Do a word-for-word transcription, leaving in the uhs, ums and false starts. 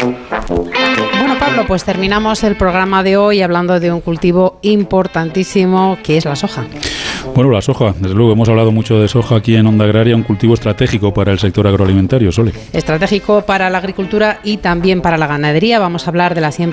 Bueno, Pablo, pues terminamos el programa de hoy hablando de un cultivo importantísimo que es la soja. Bueno, la soja, desde luego hemos hablado mucho de soja aquí en Onda Agraria, un cultivo estratégico para el sector agroalimentario, Sole. Estratégico para la agricultura y también para la ganadería. Vamos a hablar de la siembra